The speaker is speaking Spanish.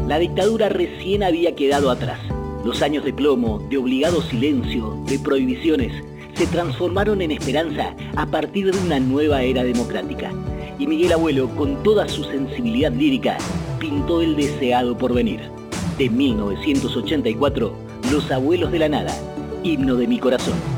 La dictadura recién había quedado atrás. Los años de plomo, de obligado silencio, de prohibiciones, se transformaron en esperanza a partir de una nueva era democrática. Y Miguel Abuelo, con toda su sensibilidad lírica, pintó el deseado porvenir. De 1984, Los Abuelos de la Nada, himno de mi corazón.